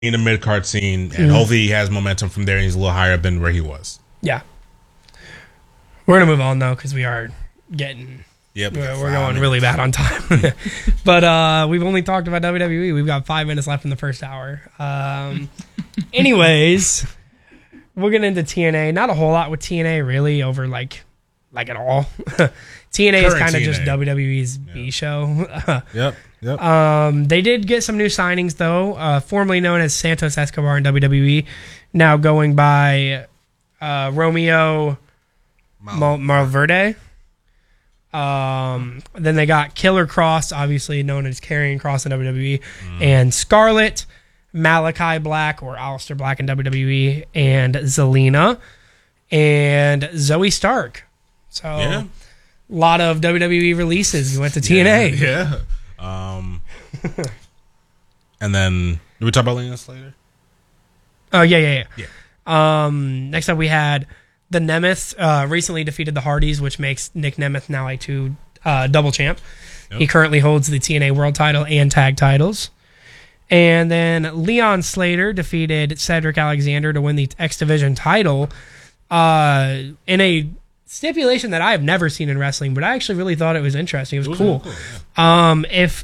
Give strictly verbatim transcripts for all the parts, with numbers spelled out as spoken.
in the mid card scene, and mm-hmm. hopefully he has momentum from there and he's a little higher up than where he was. Yeah. We're gonna move on though because we are getting. Yep, we're, we're going really bad on time. But uh, we've only talked about W W E. We've got five minutes left in the first hour. Um, anyways, we'll get into T N A. Not a whole lot with T N A really over like like at all. T N A Current is kind of just W W E's yeah. B show. Yep. Yep. Um, they did get some new signings though. Uh, formerly known as Santos Escobar in W W E, now going by uh, Romeo Mal- Malverde. Um, then they got Killer Cross, obviously known as Karrion Kross in W W E, mm. and Scarlett, Malachi Black or Aleister Black in W W E, and Zelina, and Zoe Stark. So yeah. a lot of W W E releases. We went to T N A. Yeah. yeah. Um, and then, did we talk about Lena Slater? Oh, yeah, yeah, yeah. yeah. Um, next up we had... The Nemeth uh, recently defeated the Hardys, which makes Nick Nemeth now a two uh, double champ. Yep. He currently holds the T N A World Title and Tag Titles. And then Leon Slater defeated Cedric Alexander to win the X Division title uh, in a stipulation that I have never seen in wrestling, but I actually really thought it was interesting. It was, it was cool. Really cool yeah. um, if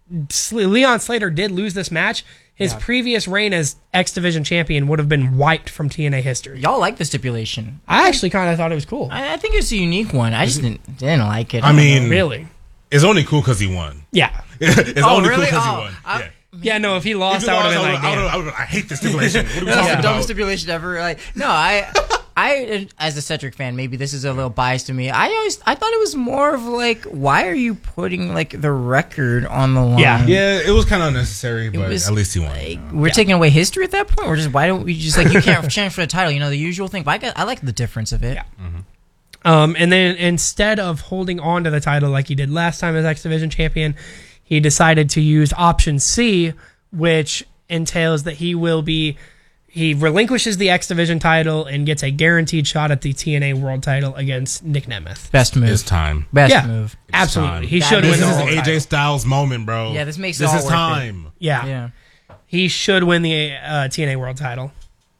Leon Slater did lose this match, his yeah. previous reign as X Division champion would have been wiped from T N A history. Y'all like the stipulation. I actually kind of thought it was cool. I, I think it's a unique one. I just didn't, didn't like it. I, I mean, know. really? It's only cool because he won. Yeah. it's oh, only really? cool because oh, he won. I, yeah. Yeah, no, if he lost, if he I would have been like, I, I, I, I hate this stipulation. What are we That's talking the about? dumbest stipulation ever. Like, no, I... I, as a Cedric fan, maybe this is a little biased to me. I always, I thought it was more of like, why are you putting like the record on the line? Yeah, yeah, it was kind of unnecessary, but was, at least he won. Like, we're yeah. taking away history at that point. We're just, why don't we just like, you can't challenge for the title? You know, the usual thing. But I, got, I like the difference of it. Yeah. Mm-hmm. Um, and then instead of holding on to the title like he did last time as X Division champion, he decided to use option C, which entails that he will be. He relinquishes the X Division title and gets a guaranteed shot at the T N A World title against Nick Nemeth. Best move. It's time. Best yeah, move. It's absolutely. Time. He that should win the the This world is A J title. Styles' moment, bro. Yeah, this makes this it all is worth time. It. Yeah. yeah. He should win the uh, T N A World title.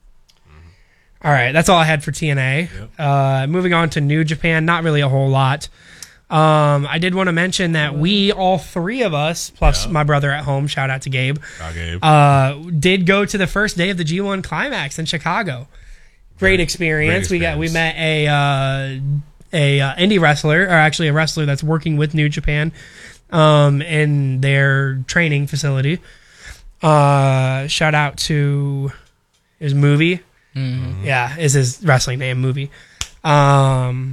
Mm-hmm. All right, that's all I had for T N A. Yep. Uh, moving on to New Japan, not really a whole lot. Um, I did want to mention that we, all three of us, plus yeah. my brother at home, shout out to Gabe, Hi, Gabe. Uh, did go to the first day of the G one Climax in Chicago. Great experience. Great experience. We got we met a uh, a uh, indie wrestler, or actually a wrestler that's working with New Japan um, in their training facility. Uh, shout out to his Movie. Mm-hmm. Yeah, is his wrestling name, Movie. Um.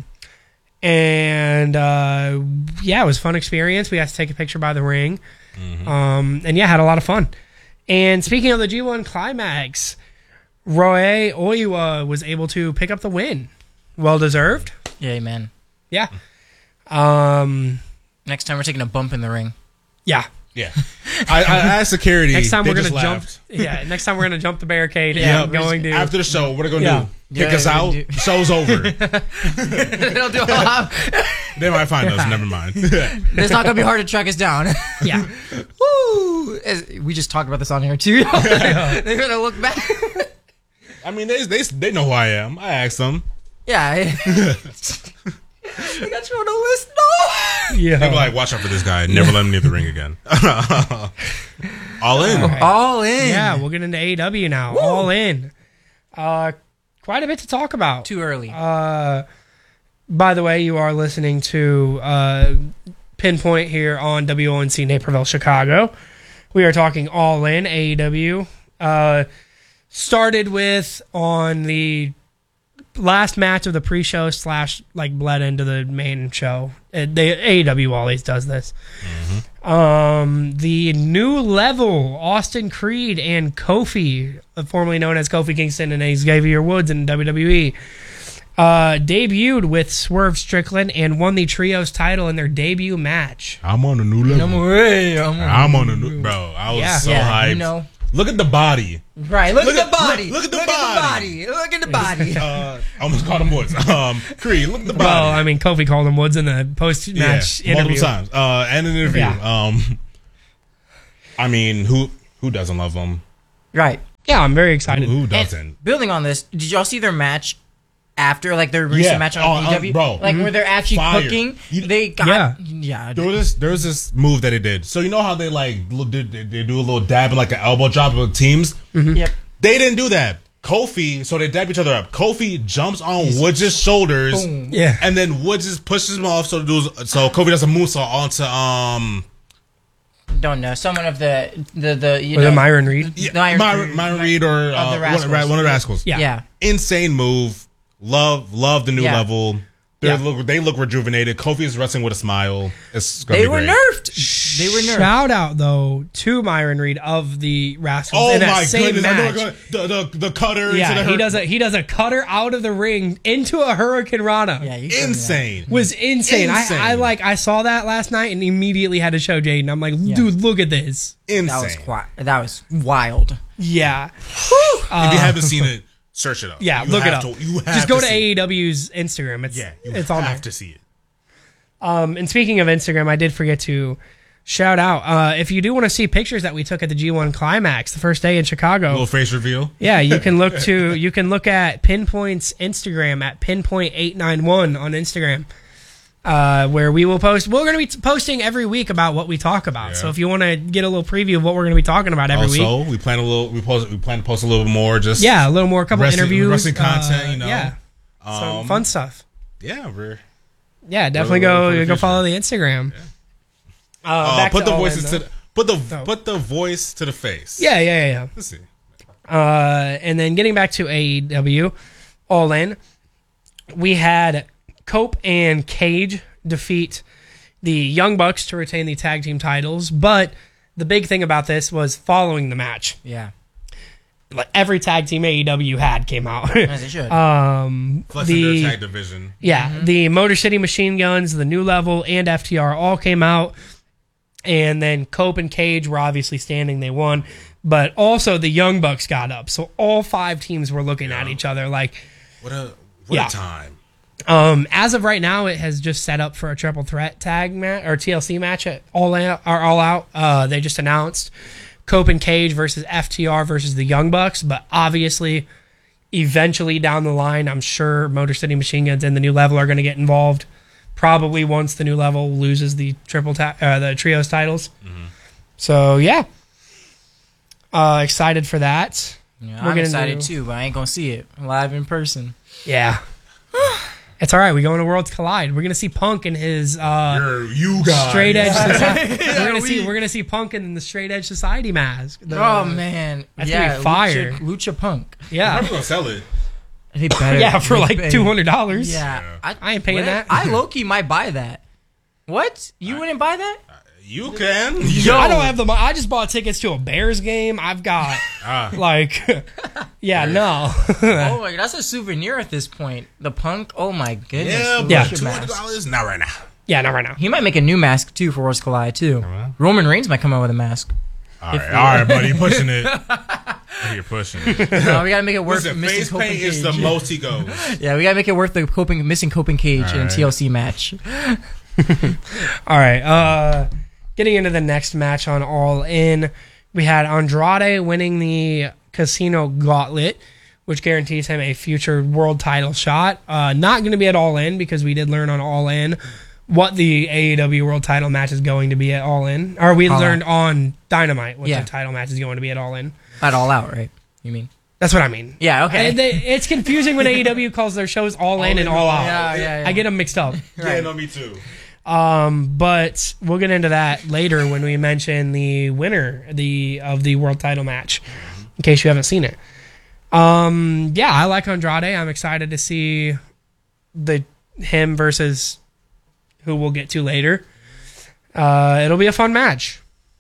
And, uh, yeah, it was a fun experience. We got to take a picture by the ring. Mm-hmm. Um, and, yeah, had a lot of fun. And speaking of the G one Climax, Roy Oiwa was able to pick up the win. Well-deserved. Yeah, man. Yeah. Um, Next time we're taking a bump in the ring. Yeah. Yeah. I, I asked security. Next time we're going to jump. Yeah, next time we're going to jump the barricade. Yeah, and going to after the show, what are they going to yeah. do? Kick yeah, us out? Do. Show's over. They'll do a They might find us. Never mind. It's not going to be hard to track us down. Yeah. Woo! As we just talked about this on here too. They're going to look back. I mean, they they they know who I am. I asked them. Yeah. They got you on the list. No. Yeah. They'll be like, watch out for this guy. Never let him near the ring again. All in. All, right. All in. Yeah, we'll get into A E W now. Woo. All in. Uh, quite a bit to talk about. Too early. Uh, by the way, you are listening to uh, Pinpoint here on W O N C Naperville, Chicago. We are talking All In, A E W. Uh, started with on the last match of the pre-show slash like bled into the main show. It, they, A E W always does this. Mm-hmm. Um, the New Level, Austin Creed and Kofi, formerly known as Kofi Kingston and Xavier Woods in W W E, uh, debuted with Swerve Strickland and won the trios title in their debut match. I'm on a new level. No way. I'm, I'm on a new, bro. I was yeah. so yeah, hyped. You know. Look at the body. Right, look, look at the body. Look, look at the look body. At the body. Look at the body. uh, I almost called him Woods. Um, Creed, look at the body. Well, I mean, Kofi called him Woods in the post-match yeah, interview. multiple times. Uh, and an interview. Yeah. Um, I mean, who who doesn't love him? Right. Yeah, I'm very excited. Who And doesn't? building on this, did y'all see their match after, like their recent Yeah. match on Oh, A E W? uh, bro. Like where they're actually Fire. cooking. You- They got Yeah. yeah. There was this, there was this move that they did. So you know how they like l- they, they they do a little dab and like an elbow drop with teams. Yep. They didn't do that. Kofi, so they dab each other up. Kofi jumps on Woods' shoulders, Boom. Yeah. and then Woods just pushes him off. So do so Kofi does a moonsault onto um Don't know. Someone of the the the you Was know it Myron Reed? yeah, Myron- Myron, Myron Reed or the uh, one, Rascals. right, one of the Rascals. Yeah. Yeah. Insane move. Love love the new Yeah. level. They Yeah. look they look rejuvenated. Kofi is wrestling with a smile. It's gonna They be were great. nerfed. They were nerfed. Shout out though to Myron Reed of the Rascals Oh in that my same goodness! I know match. we're gonna- the, the the cutter. into Yeah, the he hur- does a he does a cutter out of the ring into a Hurricane Rana. Yeah, you showed me that. insane. Was insane. Insane. I, I like I saw that last night and immediately had to show Jaden. I'm like, dude, look at this. Insane. That was quiet. That was wild. Yeah. if you haven't seen it, search it up. Yeah, You look it have up. to- you have Just go to see A it. E W's Instagram. It's Yeah, you it's on have there. to see it. Um, and speaking of Instagram, I did forget to shout out. Uh, if you do want to see pictures that we took at the G one Climax the first day in Chicago, Little face reveal. yeah, you can look to you can look at Pinpoint's Instagram at pinpoint eight nine one on Instagram, uh, where we will post. We're going to be posting every week about what we talk about. Yeah. So if you want to get a little preview of what we're going to be talking about every week, Also, we plan a little. We post. We plan to post a little bit more. Just yeah, a little more, a couple Wrestling- interviews, wrestling content, uh, you know. yeah, some Um, fun stuff. Yeah, we're. Yeah, definitely Really go looking for the go future. follow the Instagram. Uh, Uh, back put to the All voices In, to though. the, put the Oh. put the voice to the face. Yeah, yeah, yeah, yeah. Let's see. Uh, and then getting back to A E W, All In, we had Cope and Cage defeat the Young Bucks to retain the tag team titles. But the big thing about this was following the match. Yeah. Like every tag team A E W had came out. As it should. um, Flexing the their tag division. yeah, the Motor City Machine Guns, the New Level, and F T R all came out. And then Cope and Cage were obviously standing. They won. But also the Young Bucks got up. So all five teams were looking at each other like, What a what Yeah. a time. um, as of right now, it has just set up for a triple threat tag match or T L C match at All Out. Or all out. Uh, they just announced Cope and Cage versus F T R versus the Young Bucks. But obviously, eventually down the line, I'm sure Motor City Machine Guns and the New Level are going to get involved. Probably once the New Level loses the triple ta- uh, the trios titles. So yeah, uh, excited for that. Yeah, we're I'm gonna excited do- too, but I ain't gonna see it live in person. Yeah. It's all right. We go into Worlds Collide. We're gonna see Punk in his uh, You're, you guys. straight edge. Society. Yeah, we're gonna we- see. We're gonna see Punk in the straight edge society mask. The- Oh man, that's gonna yeah, be fire. Lucha, Lucha Punk. I'm Yeah, gonna sell it. They better, yeah, for they like better. two hundred dollars. Yeah, I ain't paying what? that. I low key might buy that. What? You wouldn't buy that? You can. Yo. I don't have the. mo- I just bought tickets to a Bears game. I've got Ah. like, yeah, no. Oh my god, that's a souvenir at this point. The Punk. Oh my goodness. Yeah, the but Yeah. Lucha two hundred mask. dollars. Not right now. Yeah, not right now. He might make a new mask too for Worlds Collide too. right. Roman Reigns might come out with a mask. All right, all right, buddy. You're pushing it. You're pushing it. No, we gotta make it worth Listen, missing face Coping paint Cage. is the most he goes. Yeah, we gotta make it worth the coping, missing Coping Cage in a Alright. T L C match. All right. Uh, getting into the next match on All In, we had Andrade winning the Casino Gauntlet, which guarantees him a future world title shot. Uh, not going to be at All In because we did learn on All In what the A E W world title match is going to be at All In. Or we All learned on Dynamite what Yeah. the title match is going to be at All In. Not all out, right? You mean? That's what I mean. Yeah, okay. I- they- it's confusing when A E W calls their shows All In and All Out. Yeah, yeah, yeah. I get them mixed up. Yeah, no, me too. Um, but we'll get into that later when we mention the winner the of the world title match, in case you haven't seen it. Um, yeah, I like Andrade. I'm excited to see the him versus who we'll get to later. Uh, it'll be a fun match.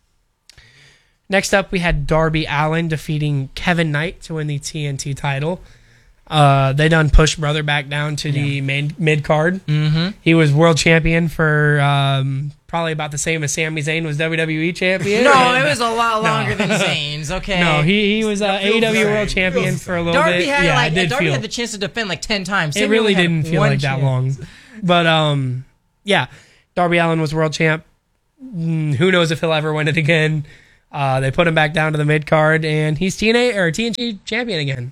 Next up, we had Darby Allin defeating Kevin Knight to win the T N T title. Uh, they done pushed brother back down to the main mid card. Mm-hmm. He was world champion for um, probably about the same as Sami Zayn was W W E champion. No, it was a lot longer than Zayn's. Okay. No, he he was uh, A E W the world same. champion Feels the for a little Darby bit. had yeah, like it did Darby feel. had the chance to defend like ten times. It Sami really only had didn't feel one like that chance. long. But um, yeah, Darby Allin was world champ. Mm, Who knows if he'll ever win it again? Uh, they put him back down to the mid card, and he's T N A or T N T champion again.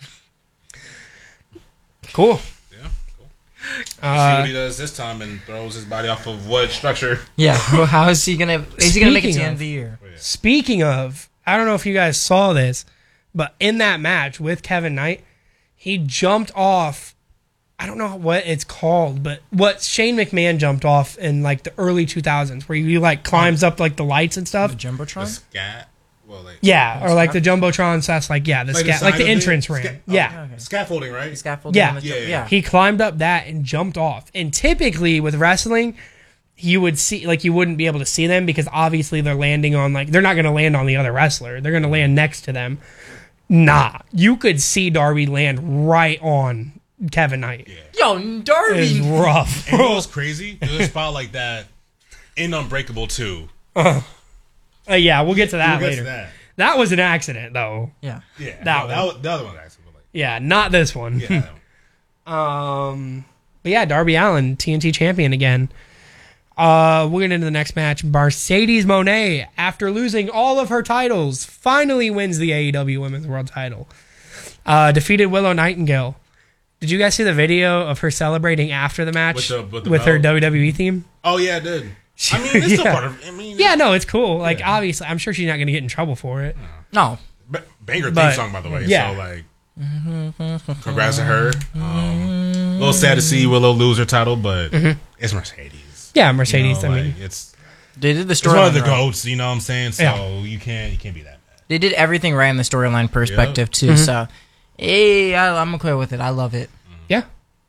Cool. Yeah, cool. Uh, See what he does this time and throws his body off of what structure? Yeah. Well, how is he gonna? Is he gonna make it to Speaking the end of- of the year? Speaking of, I don't know if you guys saw this, but in that match with Kevin Knight, he jumped off. I don't know what it's called, but what Shane McMahon jumped off in like the early two thousands, where he like climbs up like the lights and The stuff. The jumbotron. scat. Well, like Yeah, or like the jumbotron. So that's like yeah, the Like the scat, like side the of it? entrance ramp. Sca- oh, Yeah. Okay. scaffolding, right? Scaffolding. Yeah. on the Yeah, yeah. yeah. yeah. He climbed up that and jumped off. And typically with wrestling, you would see like you wouldn't be able to see them because obviously they're landing on like they're not going to land on the other wrestler. They're going to land next to them. Nah, you could see Darby land right on Kevin Knight. Yeah. Yo, It's Darby. rough. And you know what's crazy? There's a spot like that in Unbreakable two. Uh, yeah, we'll get to that We'll get later. to that. That was an accident though. Yeah. Yeah. That no, that was, the other one actually. But like, Yeah, not this one. yeah. that one. Um, but yeah, Darby Allin, T N T champion again. Uh, we'll get into the next match. Mercedes Moné, after losing all of her titles, finally wins the A E W Women's World Title. Uh, defeated Willow Nightingale. Did you guys see the video of her celebrating after the match With the- with the with her belt? W W E theme? Oh yeah, it did. I mean, it's still Yeah. part of. I mean, Yeah, no, it's cool. Like, Yeah. obviously, I'm sure she's not going to get in trouble for it. No. B- banger But- theme song, by the way. yeah. So like, congrats to her. Um, a little sad to see Willow lose her title, but it's Mercedes. Yeah, You know, Mercedes. I like, mean, it's They did the it's one of the storyline. right. goats. You know what I'm saying? So Yeah. you can't you can't be that bad. They did everything right in the storyline perspective too. Mm-hmm. So, hey, I, I'm okay with it. I love it. yeah.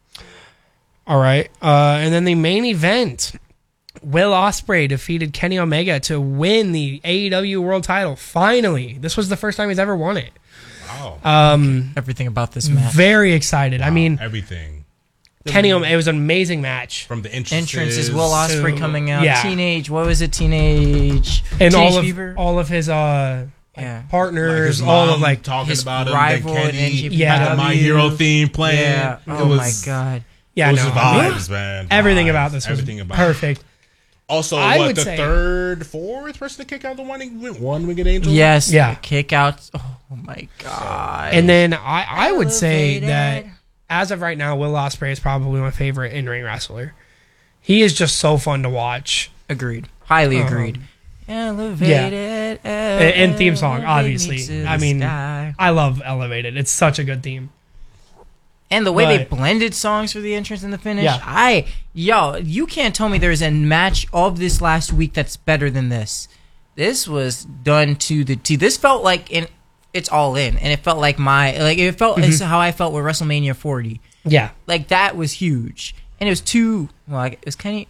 All right. Uh, and then the main event. Will Ospreay defeated Kenny Omega to win the A E W World Title. Finally, this was the first time he's ever won it. Wow. Um, Everything about this match. very excited. I mean, everything Kenny Omega. It was an amazing match, from the entrances. Entrances, Will Ospreay So, coming out. yeah. Teenage, what was it? Teenage. and Teenage all of Fever? all of his uh like, Yeah. Like partners, his all mom of like talking his about him. rival Then in Kenny N J P W. Yeah. had the My Hero theme playing. Yeah. It Oh was, my god. yeah, it was no, just I mean, vibes, man. everything Vibes. about this was everything about perfect. It. Also, I what would the say- third, fourth person to kick out the one one winged angel? Yes. Yeah. Kick out. Oh my god. And then I I would say that Elevated. as of right now, Will Ospreay is probably my favorite in ring wrestler. He is just so fun to watch. Agreed. Highly Um, agreed. Elevated. And- and theme song, elevate obviously. me to I the mean, sky. I love Elevated. It's such a good theme. And the way they But- blended songs for the entrance and the finish. Yeah. I yo, you can't tell me there's a match of this last week that's better than this. This was done to the T. This felt like in it's all in, and it felt like my like it felt Mm-hmm. it's how I felt with WrestleMania forty. Yeah. Like that was huge, and it was two. Well, like, is Kenny?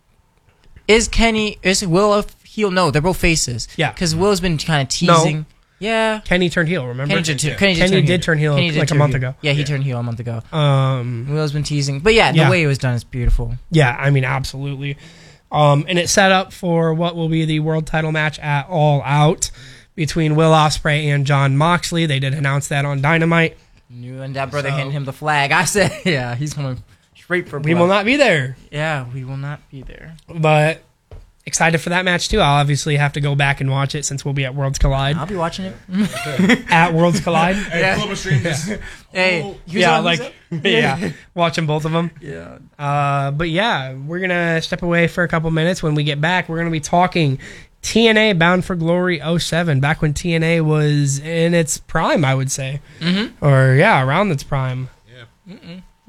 Is Kenny? Is Will a heel? No, they're both faces. Yeah. because Will's been kind of teasing. Yeah. Kenny turned heel, remember? Kenny, did, Yeah. Kenny, did, Kenny turn did turn heel Kenny did like a turn month heel. ago. Yeah, he Yeah. turned heel a month ago. Um, Will's been teasing, but yeah, the Yeah. way it was done is beautiful. yeah, I mean, absolutely. Um, and it set up for what will be the world title match at All Out between Will Ospreay and John Moxley. They did announce that on Dynamite. You and that brother So- handed him the flag. I said, yeah, he's going straight for We blood. will not be there, Yeah, we will not be there. but excited for that match too. I'll obviously have to go back and watch it since we'll be at Worlds Collide. I'll be watching it. At Worlds Collide. Hey, Yeah. Flipper Stream just. Hey, Oh, who's yeah, on, who's like up? yeah, watching both of them. yeah. Uh, but yeah, we're gonna step away for a couple minutes. When we get back, we're gonna be talking T N A Bound for Glory oh seven, back when T N A was in its prime, I would say, Mm-hmm. or yeah, around its prime. Yeah.